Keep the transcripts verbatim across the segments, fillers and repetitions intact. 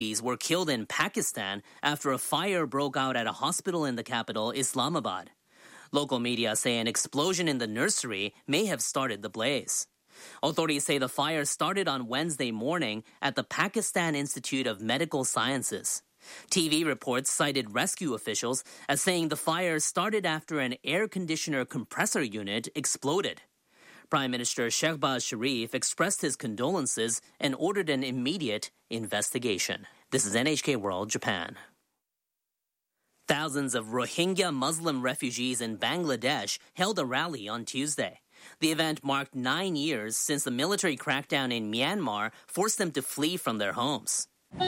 were killed in Pakistan after a fire broke out at a hospital in the capital, Islamabad. Local media say an explosion in the nursery may have started the blaze. Authorities say the fire started on Wednesday morning at the Pakistan Institute of Medical Sciences. T V reports cited rescue officials as saying the fire started after an air conditioner compressor unit exploded. Prime Minister Shehbaz Sharif expressed his condolences and ordered an immediate investigation. This is N H K World Japan. Thousands of Rohingya Muslim refugees in Bangladesh held a rally on Tuesday. The event marked nine years since the military crackdown in Myanmar forced them to flee from their homes.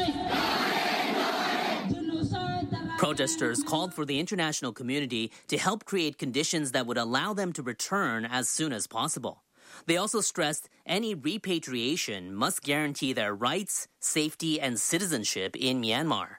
Protesters called for the international community to help create conditions that would allow them to return as soon as possible. They also stressed any repatriation must guarantee their rights, safety, and citizenship in Myanmar.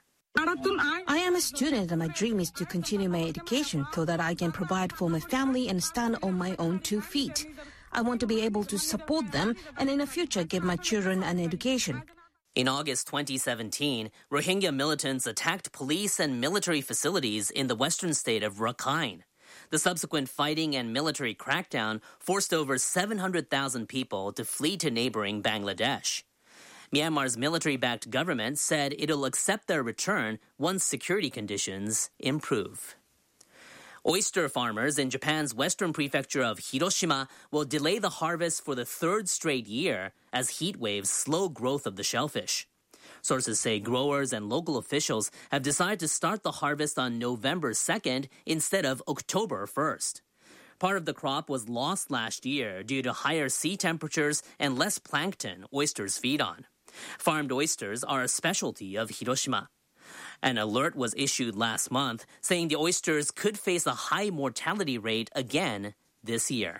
I am a student and my dream is to continue my education so that I can provide for my family and stand on my own two feet. I want to be able to support them and in the future give my children an education. In August twenty seventeen, Rohingya militants attacked police and military facilities in the western state of Rakhine. The subsequent fighting and military crackdown forced over seven hundred thousand people to flee to neighboring Bangladesh. Myanmar's military-backed government said it'll accept their return once security conditions improve. Oyster farmers in Japan's western prefecture of Hiroshima will delay the harvest for the third straight year as heat waves slow growth of the shellfish. Sources say growers and local officials have decided to start the harvest on November second instead of October first. Part of the crop was lost last year due to higher sea temperatures and less plankton oysters feed on. Farmed oysters are a specialty of Hiroshima. An alert was issued last month saying the oysters could face a high mortality rate again this year.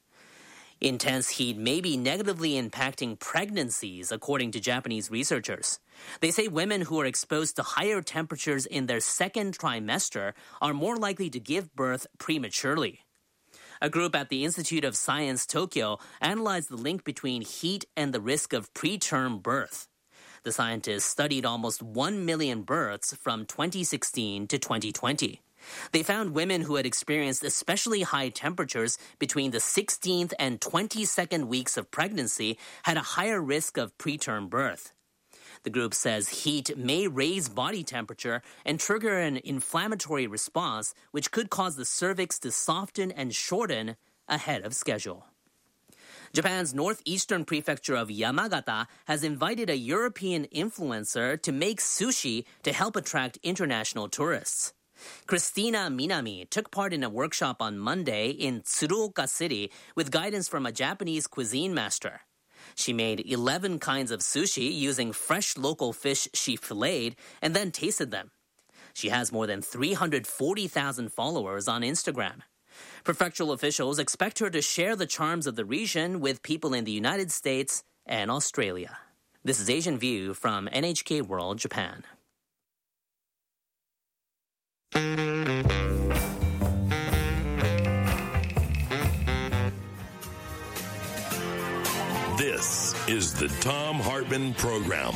Intense heat may be negatively impacting pregnancies, according to Japanese researchers. They say women who are exposed to higher temperatures in their second trimester are more likely to give birth prematurely. A group at the Institute of Science Tokyo analyzed the link between heat and the risk of preterm birth. The scientists studied almost one million births from twenty sixteen to twenty twenty. They found women who had experienced especially high temperatures between the sixteenth and twenty-second weeks of pregnancy had a higher risk of preterm birth. The group says heat may raise body temperature and trigger an inflammatory response, which could cause the cervix to soften and shorten ahead of schedule. Japan's northeastern prefecture of Yamagata has invited a European influencer to make sushi to help attract international tourists. Christina Minami took part in a workshop on Monday in Tsuruoka City with guidance from a Japanese cuisine master. She made eleven kinds of sushi using fresh local fish she filleted and then tasted them. She has more than three hundred forty thousand followers on Instagram. Prefectural officials expect her to share the charms of the region with people in the United States and Australia. This is Asian View from N H K World Japan. This is the Thom Hartmann Program.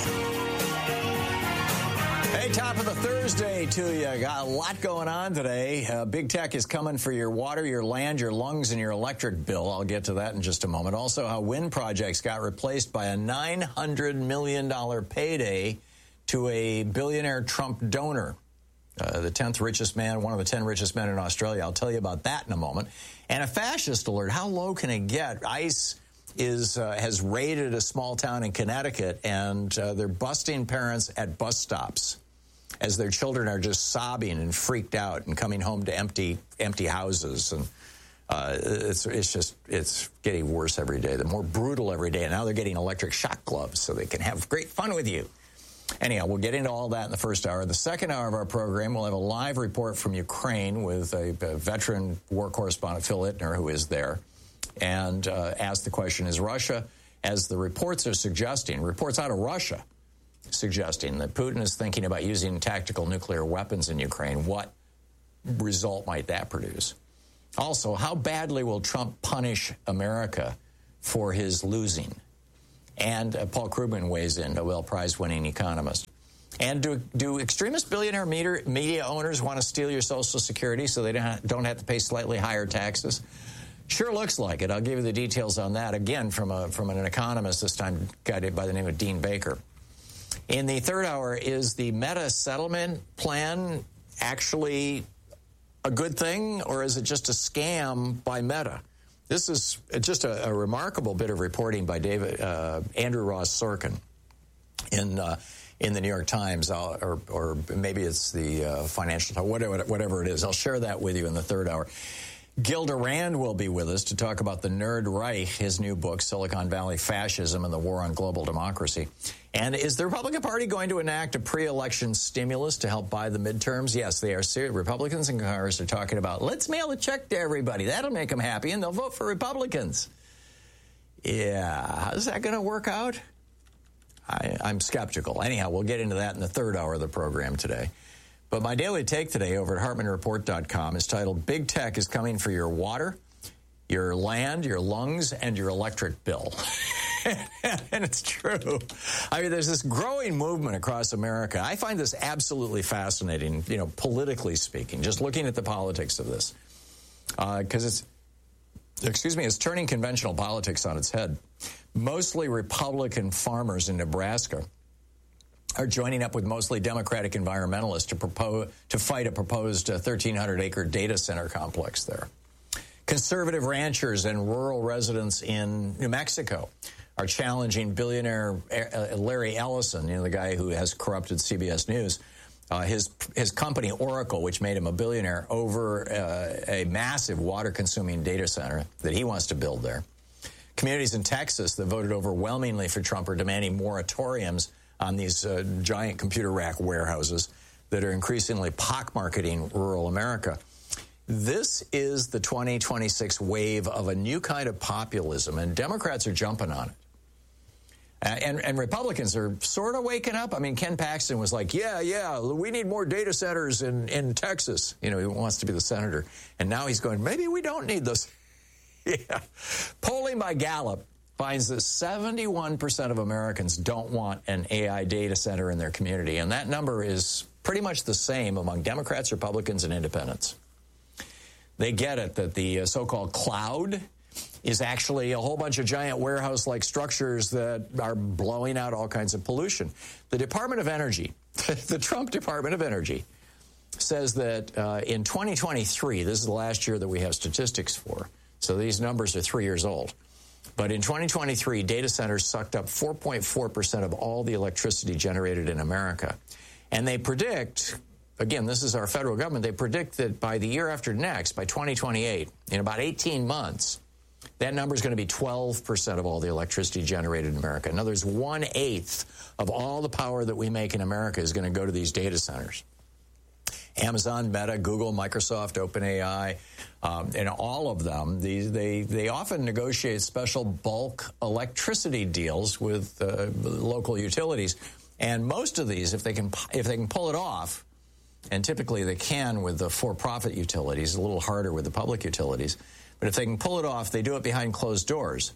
Hey, top of the Thursday to you. Got a lot going on today. Uh, big tech is coming for your water, your land, your lungs, and your electric bill. I'll get to that in just a moment. Also, how wind projects got replaced by a nine hundred million dollars payday to a billionaire Trump donor. Uh, the tenth richest man, one of the ten richest men in Australia. I'll tell you about that in a moment. And a fascist alert. How low can it get? ICE is uh, has raided a small town in Connecticut, and uh, they're busting parents at bus stops as their children are just sobbing and freaked out and coming home to empty empty houses. And uh, it's it's just it's getting worse every day. They're more brutal every day. And now they're getting electric shock gloves so they can have great fun with you. Anyhow, we'll get into all that in the first hour. The second hour of our program, we'll have a live report from Ukraine with a, a veteran war correspondent, Phil Ittner, who is there, and uh, ask the question, is Russia, as the reports are suggesting, reports out of Russia suggesting that Putin is thinking about using tactical nuclear weapons in Ukraine, what result might that produce? Also, how badly will Trump punish America for his losing? And uh, Paul Krugman weighs in, Nobel Prize-winning economist. And do, do extremist billionaire meter, media owners want to steal your Social Security so they don't, don't have to pay slightly higher taxes? Sure looks like it. I'll give you the details on that, again, from, a, from an economist, this time guided by the name of Dean Baker. In the third hour, is the Meta settlement plan actually a good thing, or is it just a scam by Meta? This is just a, a remarkable bit of reporting by David uh, Andrew Ross Sorkin in uh, in the New York Times, I'll, or or maybe it's the uh, Financial Times, whatever whatever it is. I'll share that with you in the third hour. Gilda Rand will be with us to talk about the Nerd Reich, his new book, Silicon Valley Fascism and the War on Global Democracy. And is the Republican Party going to enact a pre-election stimulus to help buy the midterms? Yes, they are serious. Republicans in Congress are talking about, let's mail a check to everybody. That'll make them happy, and they'll vote for Republicans. Yeah, how's that going to work out? I, I'm skeptical. Anyhow, we'll get into that in the third hour of the program today. But my daily take today over at Hartman Report dot com is titled, Big Tech is Coming for Your Water, Your Land, Your Lungs, and Your Electric Bill. And it's true. I mean, there's this growing movement across America. I find this absolutely fascinating, you know, politically speaking, just looking at the politics of this. Because uh, it's, excuse me, it's turning conventional politics on its head. Mostly Republican farmers in Nebraska are joining up with mostly Democratic environmentalists to propose to fight a proposed uh, thirteen hundred acre data center complex there. Conservative ranchers and rural residents in New Mexico are challenging billionaire uh, Larry Ellison, you know, the guy who has corrupted C B S News, uh, his his company Oracle, which made him a billionaire, over uh, a massive water-consuming data center that he wants to build there. Communities in Texas that voted overwhelmingly for Trump are demanding moratoriums on these uh, giant computer rack warehouses that are increasingly pockmarketing rural America. This is the twenty twenty-six wave of a new kind of populism, and Democrats are jumping on it. Uh, and, and Republicans are sort of waking up. I mean, Ken Paxton was like, yeah, yeah, we need more data centers in, in Texas. You know, he wants to be the senator. And now he's going, maybe we don't need those. Yeah. Polling by Gallup finds that seventy-one percent of Americans don't want an A I data center in their community. And that number is pretty much the same among Democrats, Republicans, and independents. They get it that the uh, so-called cloud is actually a whole bunch of giant warehouse-like structures that are blowing out all kinds of pollution. The Department of Energy, the Trump Department of Energy, says that uh, in twenty twenty-three, this is the last year that we have statistics for, so these numbers are three years old. But in twenty twenty-three, data centers sucked up four point four percent of all the electricity generated in America. And they predict, again, this is our federal government, they predict that by the year after next, by twenty twenty-eight, in about eighteen months, that number is going to be twelve percent of all the electricity generated in America. In other words, one-eighth of all the power that we make in America is going to go to these data centers. Amazon, Meta, Google, Microsoft, OpenAI, um, and all of them, these, they, they often negotiate special bulk electricity deals with uh, local utilities. And most of these, if they can if they can pull it off, and typically they can with the for-profit utilities, a little harder with the public utilities, but if they can pull it off, they do it behind closed doors.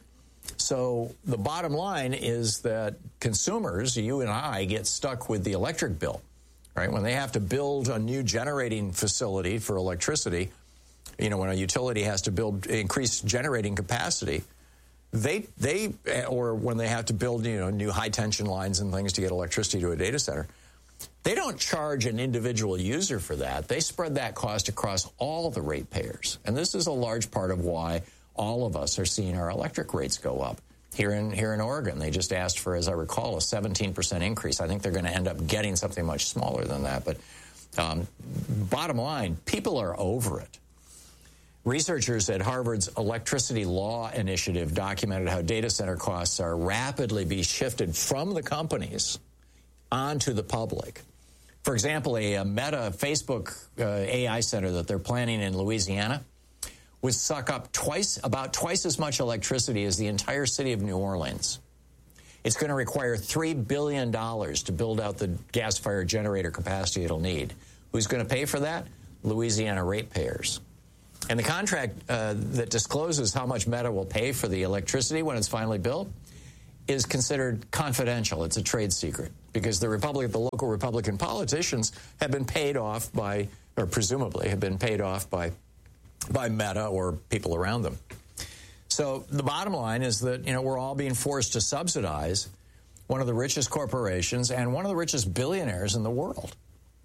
So the bottom line is that consumers, you and I, get stuck with the electric bill, right? When they have to build a new generating facility for electricity, you know, when a utility has to build increased generating capacity, they they or when they have to build, you know, new high tension lines and things to get electricity to a data center, they don't charge an individual user for that. They spread that cost across all the ratepayers. And this is a large part of why all of us are seeing our electric rates go up. Here in here in Oregon, they just asked for, as I recall, a seventeen percent increase. I think they're going to end up getting something much smaller than that. But um, bottom line, people are over it. Researchers at Harvard's Electricity Law Initiative documented how data center costs are rapidly being shifted from the companies onto the public. For example, a, a Meta Facebook uh, A I center that they're planning in Louisiana would suck up twice, about twice as much electricity as the entire city of New Orleans. It's going to require three billion dollars to build out the gas-fired generator capacity it'll need. Who's going to pay for that? Louisiana ratepayers. And the contract uh, that discloses how much Meta will pay for the electricity when it's finally built is considered confidential. It's a trade secret because the Republic, the local Republican politicians have been paid off by, or presumably have been paid off by, by Meta or people around them. So the bottom line is that, you know, we're all being forced to subsidize one of the richest corporations and one of the richest billionaires in the world.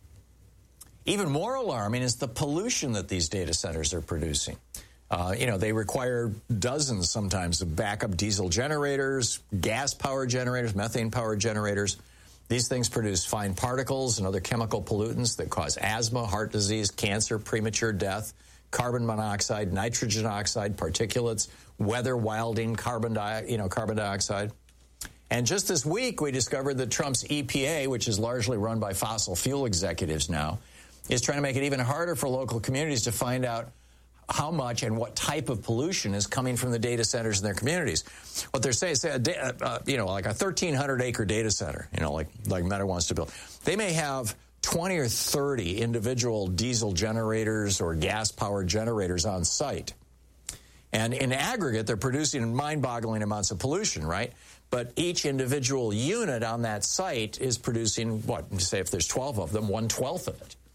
Even more alarming is the pollution that these data centers are producing. Uh, you know, they require dozens sometimes of backup diesel generators, gas-powered generators, methane-powered generators. These things produce fine particles and other chemical pollutants that cause asthma, heart disease, cancer, premature death, carbon monoxide, nitrogen oxide, particulates, weather wilding, carbon di- you know, carbon dioxide. And just this week, we discovered that Trump's E P A, which is largely run by fossil fuel executives now, is trying to make it even harder for local communities to find out how much and what type of pollution is coming from the data centers in their communities. What they're saying is, uh, uh, you know, like a thirteen hundred acre data center, you know, like, like Meta wants to build. They may have twenty or thirty individual diesel generators or gas-powered generators on site. And in aggregate, they're producing mind-boggling amounts of pollution, right? But each individual unit on that site is producing, what, say if there's twelve of them, one-twelfth of it.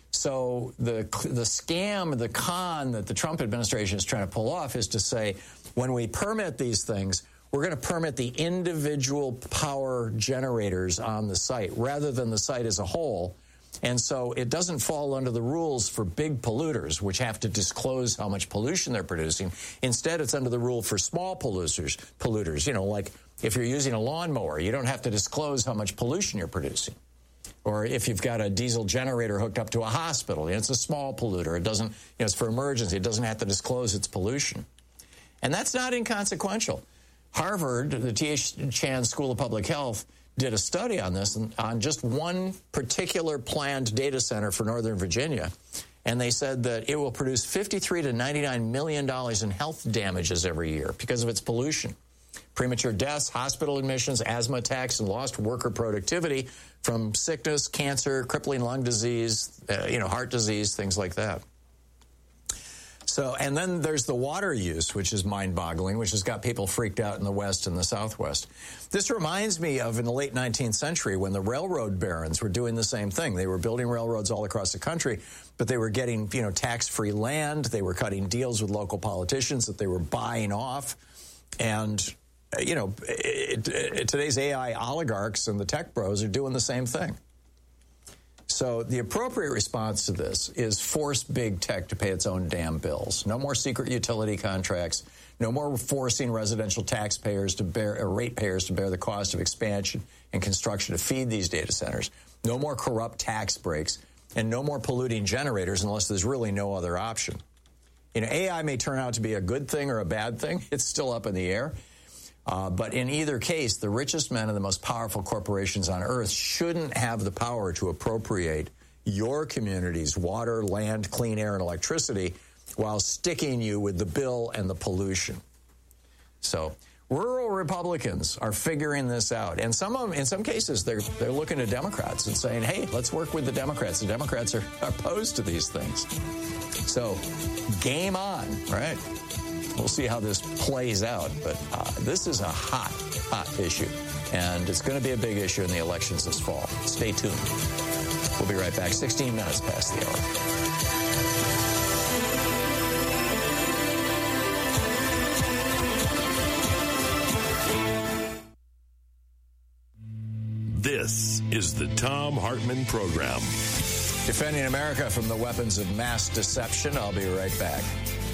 So the the scam, the con that the Trump administration is trying to pull off is to say, when we permit these things, we're going to permit the individual power generators on the site rather than the site as a whole. And so it doesn't fall under the rules for big polluters, which have to disclose how much pollution they're producing. Instead, it's under the rule for small polluters, polluters. You know, like if you're using a lawnmower, you don't have to disclose how much pollution you're producing. Or if you've got a diesel generator hooked up to a hospital, it's a small polluter. It doesn't, you know, it's for emergency. It doesn't have to disclose its pollution. And that's not inconsequential. Harvard, the T H Chan School of Public Health, did a study on this, on just one particular planned data center for Northern Virginia. And they said that it will produce fifty-three to ninety-nine million dollars in health damages every year because of its pollution. Premature deaths, hospital admissions, asthma attacks, and lost worker productivity from sickness, cancer, crippling lung disease, uh, you know, heart disease, things like that. So, and then there's the water use, which is mind-boggling, which has got people freaked out in the West and the Southwest. This reminds me of in the late nineteenth century when the railroad barons were doing the same thing. They were building railroads all across the country, but they were getting, you know, tax-free land. They were cutting deals with local politicians that they were buying off. And, you know, it, it, today's A I oligarchs and the tech bros are doing the same thing. So the appropriate response to this is force big tech to pay its own damn bills. No more secret utility contracts. No more forcing residential taxpayers to bear, or ratepayers to bear the cost of expansion and construction to feed these data centers. No more corrupt tax breaks. And no more polluting generators unless there's really no other option. You know, A I may turn out to be a good thing or a bad thing. It's still up in the air. Uh, but in either case, the richest men and the most powerful corporations on earth shouldn't have the power to appropriate your community's water, land, clean air, and electricity while sticking you with the bill and the pollution. So rural Republicans are figuring this out. And some of them, in some cases, they're, they're looking to Democrats and saying, hey, let's work with the Democrats. The Democrats are opposed to these things. So game on, right? We'll see how this plays out, but uh, this is a hot, hot issue, and it's going to be a big issue in the elections this fall. Stay tuned. We'll be right back, sixteen minutes past the hour. This is the Thom Hartmann Program. Defending America from the weapons of mass deception. I'll be right back.